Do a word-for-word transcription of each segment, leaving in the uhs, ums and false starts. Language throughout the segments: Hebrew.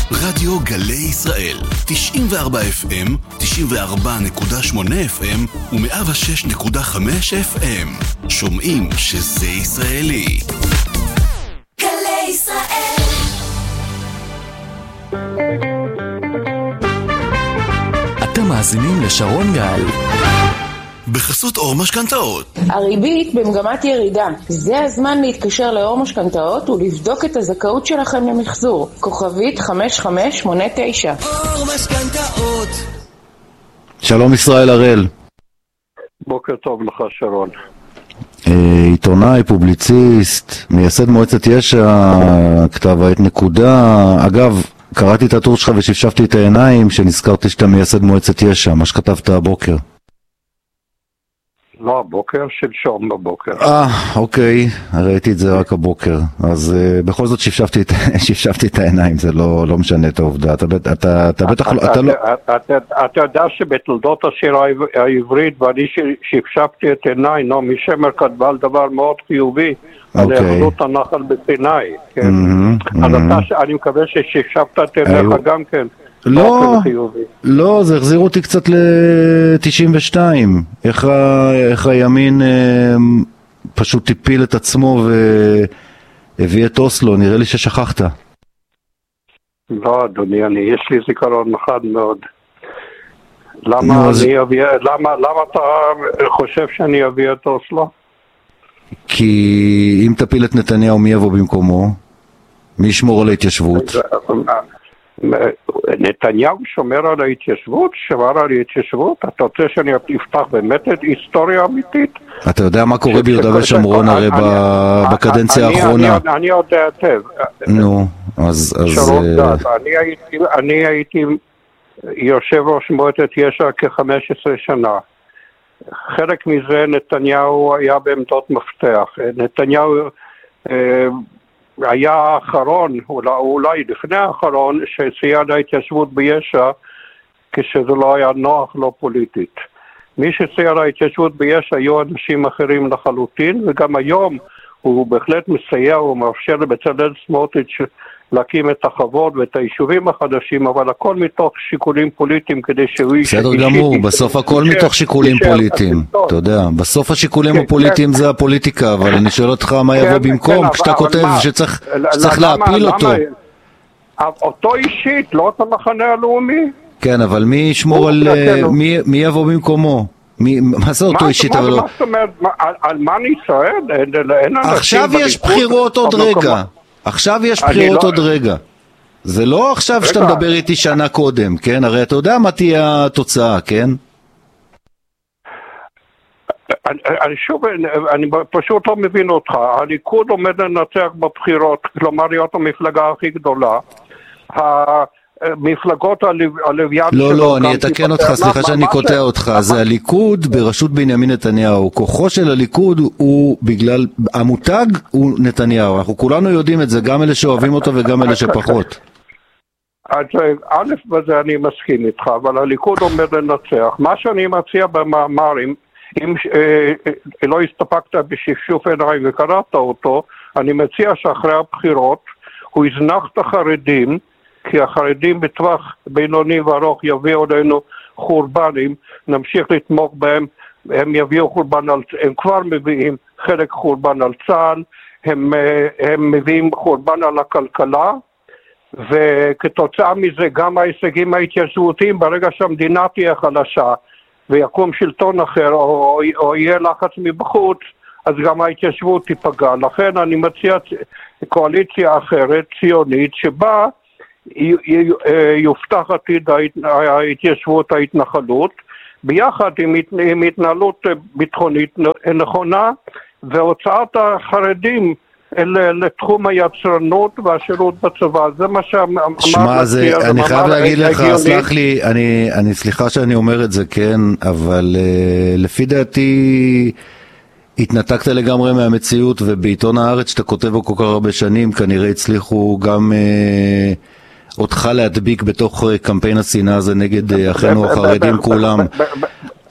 רדיו גלי ישראל, תשעים וארבע אף אם, תשעים וארבע נקודה שמונה אף אם ו-מאה ושש נקודה חמש אף אם. שומעים שזה ישראלי. גלי ישראל. אתם מאזינים לשרון גל. בחסות אור משכנתאות. הריבית במגמת ירידה. זה הזמן להתקשר לאור משכנתאות ולבדוק את הזכאות שלכם למחזור. כוכבית חמש חמש שמונה תשע. אור משכנתאות. שלום ישראל הראל. בוקר טוב לך שרון. עיתונאי, פובליציסט, מייסד מועצת יש"ע, כתב העת נקודה. אגב, קראתי את הטור שלך ושפשפתי את העיניים שנזכרתי שאתה מייסד מועצת יש"ע. מה שכתבת הבוקר? לא הבוקר, שלשום בבוקר. אה, אוקיי, ראיתי את זה רק הבוקר. אז uh, בכל זאת שפשפתי את, שפשפתי את העיניים, זה לא, לא משנה את העובדה. אתה, אתה, אתה בטח לא... אתה, אתה, אתה, אתה יודע שבתולדות השיר העברית, ואני שפשפתי את עיניים, נעמי שמר כתבה על דבר מאוד חיובי, על אחדות הנחל בסיני. כן? אז אתה, אני מקווה ששפשפת את עיניך גם כן. לא, לא, זה החזיר אותי קצת ל-תשעים ושתיים. איך, ה, איך הימין אה, פשוט טיפיל את עצמו והביא את אוסלו, נראה לי ששכחת. לא, אדוני, אני, יש לי זיכרון חד מאוד. למה, אז... אני אביא, למה, למה אתה חושב שאני אביא את אוסלו? כי אם תפיל את נתניהו, מי יבוא במקומו? מי ישמור על ההתיישבות? נתניהו שומר על ההתיישבות, שמר על ההתיישבות. אתה רוצה שאני אפתח באמת את היסטוריה אמיתית? אתה יודע מה קורה ביהודה ושומרון הרי בקדנציה האחרונה? אני יודע היטב. נו, אז... אני הייתי יושב ראש מועצת יש"ע כ-חמש עשרה שנה. חלק מזה נתניהו היה בעמדות מפתח. נתניהו... היה האחרון, אולי, אולי לפני האחרון, שסייע להתיישבות ביש"ע, כשזה לא היה נוח, לא פוליטית. מי שסייע להתיישבות ביש"ע היו אנשים אחרים לחלוטין, וגם היום הוא בהחלט מסייע, הוא מאפשר לבצלאל סמוטריץ' להקים את החוות ואת היישובים החדשים, אבל הכל מתוך שיקולים פוליטיים, כדי שהוא... בסדר גמור, בסוף הכל מתוך שיקולים פוליטיים, אתה יודע, בסוף השיקולים הפוליטיים זה הפוליטיקה, אבל אני שואל אותך מה יבוא במקום, כשאתה כותב שצריך להפיל אותו. אותו אישית, לא את המחנה הלאומי. כן, אבל מי ישמור על... מי יבוא במקומו? מה זה אותו אישית? מה זאת אומרת? על מה נישראל? עכשיו יש בחירות עוד רגע. עכשיו יש בחירות עוד רגע. זה לא עכשיו שאתה מדבר איתי שנה קודם, כן? הרי אתה יודע מה תהיה התוצאה, כן? אני שוב, אני פשוט לא מבין אותך. הליכוד עומד לנצח בבחירות, כלומר להיות המפלגה הכי גדולה. המפלגות הלוויין שלו... לא, לא, אני אתקן אותך, סליחה שאני קוטע אותך. זה הליכוד בראשות בנימין נתניהו. כוחו של הליכוד הוא בגלל... המותג הוא נתניהו. אנחנו כולנו יודעים את זה, גם אלה שאוהבים אותו וגם אלה שפחות. אז א' בזה אני מסכים איתך, אבל הליכוד עומד לנצח. מה שאני מציע במאמרים, אם לא הסתפקת בשפשוף עיניים וקראת אותו, אני מציע שאחרי הבחירות הוא יזנח את החרדים, כי החרדים בטווח בינוני וארוך יביאו עלינו חורבנים, נמשיך לתמוך בהם, הם יביאו חורבן, על, הם כבר מביאים חלק חורבן על צה"ל, הם, הם מביאים חורבן על הכלכלה, וכתוצאה מזה גם ההישגים ההתיישבותיים, ברגע שהמדינה תהיה חלשה, ויקום שלטון אחר, או, או יהיה לחץ מבחוץ, אז גם ההתיישבות תיפגע. לכן אני מציע קואליציה אחרת, ציונית, שבה יופתח עתיד ההתיישבות, ההתנחלות, ביחד עם התנהלות ביטחונית נכונה, והוצאת החרדים לתחום היצרנות והשירות בצבא. זה מה שאמר... שמע, זה, אני חייב להגיד לך, סלח לי, אני, אני סליחה שאני אומר את זה, כן, אבל uh, לפי דעתי התנתקת לגמרי מהמציאות, ובעיתון הארץ שאתה כותב בו כל כך הרבה שנים, כנראה הצליחו גם uh, אותך להדביק בתוך קמפיין השנאה הזה נגד אחינו החרדים כולם.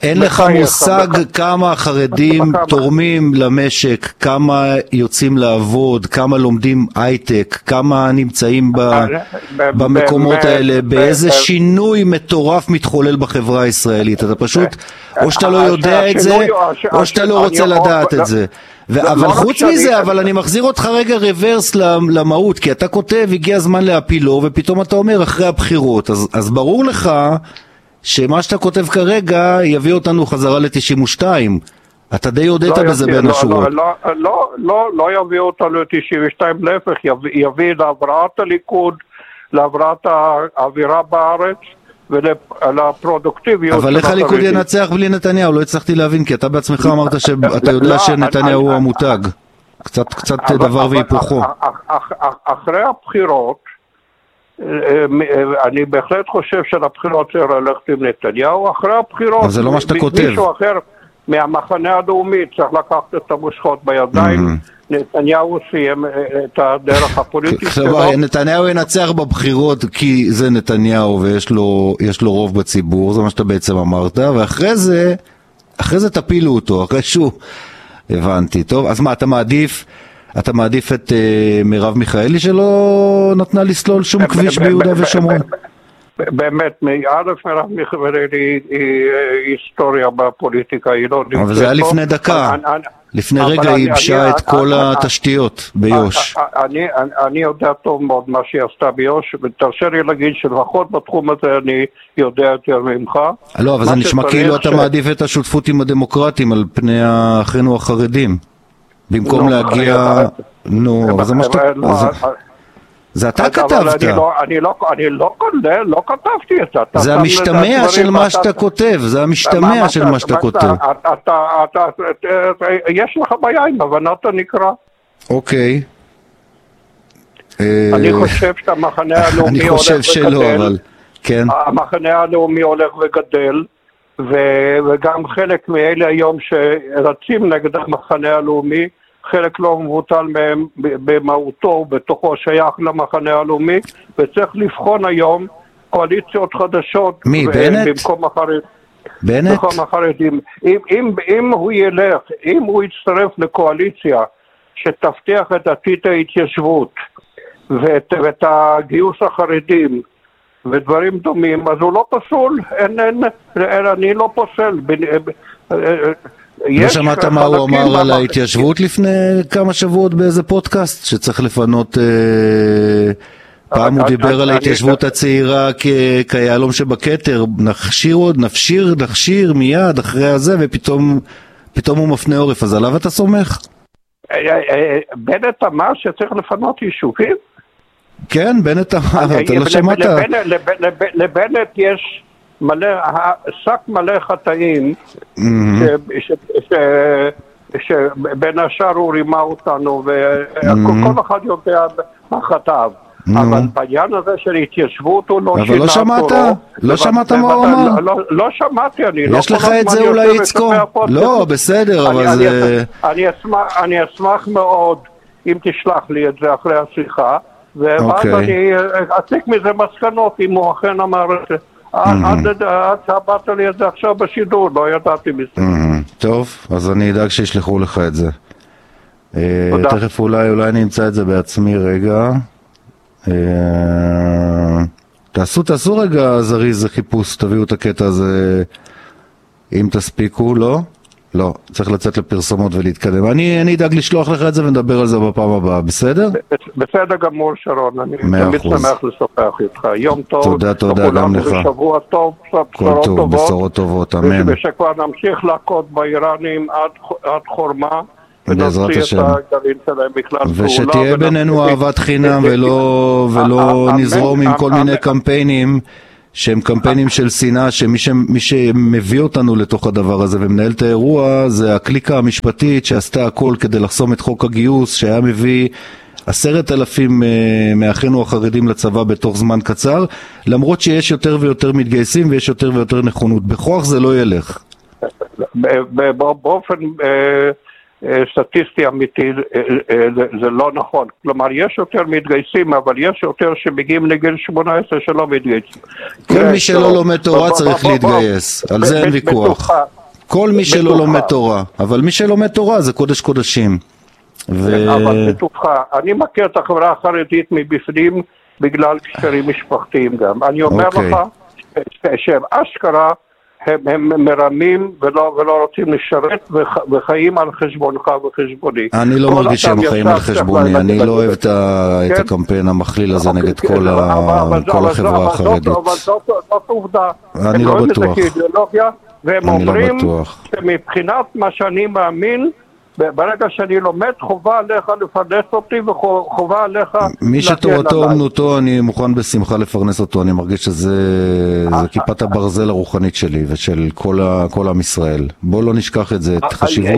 אין לך מושג כמה החרדים תורמים למשק, כמה יוצאים לעבוד, כמה לומדים הייטק, כמה נמצאים במקומות האלה, באיזה שינוי מטורף מתחולל בחברה הישראלית. אתה פשוט, או שאתה לא יודע את זה, או שאתה לא רוצה לדעת את זה. אבל חוץ מזה, אבל אני מחזיר אותך רגע רוורס למהות, כי אתה כותב, הגיע הזמן להפילו, ופתאום אתה אומר אחרי הבחירות, אז ברור לך שמה שאתה כותב כרגע יביא אותנו חזרה ל-תשעים ושתיים. אתה די הודית בזה בין השורות. לא, לא, לא יביא אותנו ל-תשעים ושתיים, להפך, יביא להבראת הליכוד, להבראת האווירה בארץ, ולפרודוקטיביות. אבל איך הליכוד ינצח בלי נתניהו? לא הצלחתי להבין, כי אתה בעצמך אמרת שאתה יודע שנתניהו הוא המותג. קצת, קצת דבר והיפוכו. אחרי הבחירות, אני בהחלט חושב שלבחירות צריך ללכת עם נתניהו. אחרי הבחירות, זה לא מה שאתה כותב. מישהו אחר מהמחנה הלאומי צריך לקחת את המושכות בידיים. נתניהו סיים את הדרך הפוליטית שלו. נתניהו ינצח בבחירות כי זה נתניהו ויש לו, יש לו רוב בציבור, זה מה שאתה בעצם אמרת, ואחרי זה, אחרי זה תפילו אותו, אחרי שהוא, הבנתי, טוב, אז מה, אתה מעדיף, אתה מעדיף את uh, מרב מיכאלי שלא נתנה לסלול שום כביש ביהודה ושומרון? באמת, א' מרב מיכאלי היא היסטוריה בפוליטיקה, היא לא נמצאת. אבל זה היה לפני דקה. לפני רגע היא ייבשה את כל התשתיות ביוש. אני יודע טוב מאוד מה שהיא עשתה ביוש, ותרשה לי להגיד שלפחות בתחום הזה אני יודע יותר ממך. לא, אבל זה נשמע כאילו אתה מעדיף את השותפות עם הדמוקרטים על פני אחינו החרדים. במקום להגיע... נו, אבל זה מה שאתה... זה אתה כתבת. אני לא כתבתי את זה. זה המשתמע של מה שאתה כותב, זה המשתמע של מה שאתה כותב. יש לך בעיה עם הבנת הנקרא. אוקיי. אני חושב שהמחנה הלאומי הולך וגדל. אני חושב שלא, אבל... כן. המחנה הלאומי הולך וגדל, וגם חלק מאלה היום שרצים נגד המחנה הלאומי, חלק לא מבוטל מהם במהותו, בתוכו שייך למחנה הלאומי, וצריך לבחון היום קואליציות חדשות. מי, בנט? במקום החרדים. בנט? במקום החרדים. אם, אם, אם הוא ילך, אם הוא יצטרף לקואליציה שתבטיח את עתיד ההתיישבות, ואת, ואת הגיוס החרדים, ודברים דומים, אז הוא לא פסול, אין, אין, אין, אני לא פוסל. לא שמעת מה הוא אמר על ההתיישבות לפני כמה שבועות באיזה פודקאסט שצריך לפנות, פעם הוא דיבר על ההתיישבות הצעירה כיהלום שבכתר, נכשיר עוד, נפשיר, נכשיר מיד אחרי הזה, ופתאום פתאום הוא מפנה עורף, אז עליו אתה סומך? בנט אמר שצריך לפנות יישובים? כן, בנט אמר, אתה לא שמעת? לבנט יש מלא, שק מלא חטאים, שבין השאר הוא רימה אותנו, וכל אחד יודע מה חטאיו. אבל בעניין הזה של התיישבות הוא לא שינה. אבל לא שמעת? לא שמעת מה הוא אמר? לא שמעתי, אני לא... יש לך את זה אולי יצקום? לא, בסדר, אבל זה... אני אשמח מאוד אם תשלח לי את זה אחרי השיחה, ואז אני אציג מזה מסקנות אם הוא אכן אמר את זה. עד שאמרת לי את זה עכשיו בשידור, לא ידעתי מזה. טוב, אז אני אדאג שישלחו לך את זה. תכף אולי, אולי אני אמצא את זה בעצמי רגע. תעשו, תעשו רגע זריז חיפוש, תביאו את הקטע הזה אם תספיקו, לא? לא, צריך לצאת לפרסומות ולהתקדם. אני, אני אדאג לשלוח לך את זה ונדבר על זה בפעם הבאה, בסדר? בסדר גמור שרון, אני תמיד שמח לשוחח איתך. יום טוב. תודה, תודה גם לך. שבוע טוב, כל טוב, בשורות טובות, אמן. ושכבר נמשיך להכות באיראנים עד, עד חורמה. בעזרת השם. ושתהיה בינינו אהבת חינם ולא, ולא נזרום עם כל מיני קמפיינים שהם קמפיינים של שנאה, שמי ש, מי שמביא אותנו לתוך הדבר הזה ומנהל את האירוע זה הקליקה המשפטית שעשתה הכל כדי לחסום את חוק הגיוס, שהיה מביא עשרת אלפים מאחינו החרדים לצבא בתוך זמן קצר, למרות שיש יותר ויותר מתגייסים ויש יותר ויותר נכונות. בכוח זה לא ילך. באופן סטטיסטי אמיתי, זה לא נכון. כלומר, יש יותר מתגייסים, אבל יש יותר שמגיעים לגיל שמונה עשרה שלא מתגייסים. כל מי שלא לומד תורה צריך להתגייס, על זה אין ויכוח. כל מי שלא לומד תורה, אבל מי שלומד תורה זה קודש קודשים. אבל בטוחה, אני מכיר את החברה החרדית מבפנים בגלל קשרים משפחתיים גם. אני אומר לך שהם אשכרה, הם, הם מרמים ולא, ולא רוצים לשרת וח, וחיים על חשבונך וחשבוני. אני לא מרגיש שהם חיים על חשבוני, אני לא אוהב את, כן? את הקמפיין המכליל הזה נגד כל, כן, ה... אבל, כל אבל, החברה אבל, החרדית. אבל זאת, זאת עובדה. אני לא בטוח. והם אומרים לא שמבחינת מה שאני מאמין, ברגע שאני לומד, חובה עליך לפרנס אותי וחובה עליך... מי שתורתו אומנותו, אני מוכן בשמחה לפרנס אותו, אני מרגיש שזה כיפת הברזל הרוחנית שלי ושל כל עם ישראל. בואו לא נשכח את זה, את חשיבות,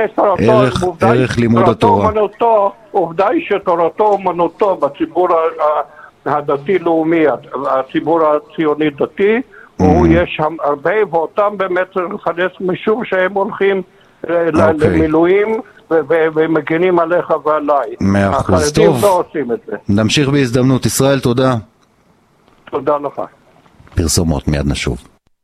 ערך לימוד התורה. עובדה היא שתורתו אומנותו בציבור הדתי-לאומי, הציבור הציוני-דתי, יש הרבה, ואותם באמת לפרנס משום שהם הולכים למילואים ומגנים עליך ועליי. מאה אחוז, טוב. נמשיך בהזדמנות. ישראל, תודה. תודה לך. פרסומות, מיד נשוב.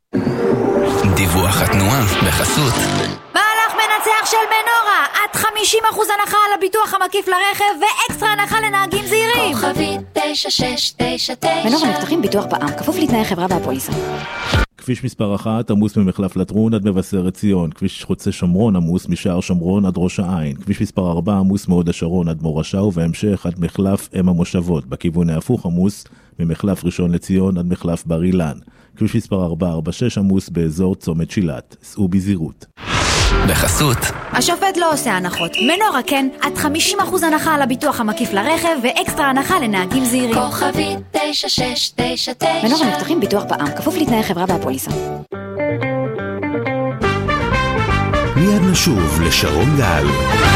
דיווח התנועה בחסות מהלך מנצח של מנורה, עד חמישים אחוז הנחה על הביטוח המקיף לרכב ואקסטרה הנחה לנהגים זהירים. כוכבית תשע שש תשע תשע. מנורה מבטחים ביטוח בע"מ, כפוף לתנאי חברה והפוליסה. כביש מספר אחת עמוס ממחלף לטרון עד מבשרת ציון. כביש חוצה שומרון עמוס משער שומרון עד ראש העין. כביש מספר ארבע עמוס מהוד השרון עד מורשה, ובהמשך עד מחלף אם המושבות. בכיוון ההפוך עמוס ממחלף ראשון לציון עד מחלף בר אילן. כביש מספר ארבע ארבע שש עמוס באזור צומת שילת. סעו בזהירות. בחסות השופט לא עושה הנחות, מנורה כן, עד חמישים אחוז הנחה על הביטוח המקיף לרכב ואקסטרה הנחה לנהגים זהירים. כוכבית תשע שש תשע תשע. מנורה מבטחים ביטוח בע"מ, כפוף לתנאי חברה והפוליסה. מיד נשוב לשרון גל.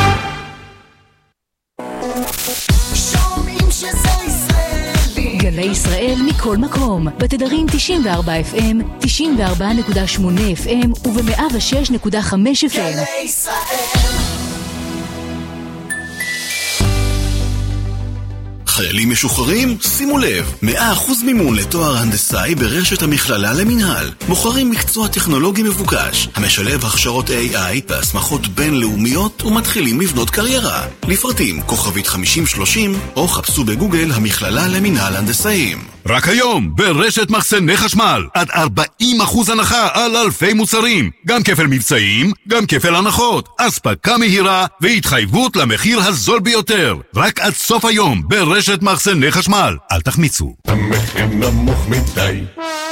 שומעים שזה ישראלי. גלי ישראל מכל מקום, בתדרים תשעים וארבע אף אם, תשעים וארבע נקודה שמונה אף אם וב-מאה ושש נקודה חמש אף אם. גלי ישראל. חיילים משוחררים? שימו לב, מאה אחוז מימון לתואר הנדסאי ברשת המכללה למינהל. מוכרים מקצוע טכנולוגי מבוקש, המשלב הכשרות איי איי והסמכות בינלאומיות ומתחילים לבנות קריירה. לפרטים כוכבית חמישים שלושים או חפשו בגוגל המכללה למינהל הנדסאים. רק היום, ברשת מחסני חשמל, עד ארבעים אחוז הנחה על אלפי מוצרים. גם כפל מבצעים, גם כפל הנחות. אספקה מהירה והתחייבות למחיר הזול ביותר. רק עד סוף היום, ברשת מחסני חשמל. אל תחמיצו. המחיר נמוך מדי.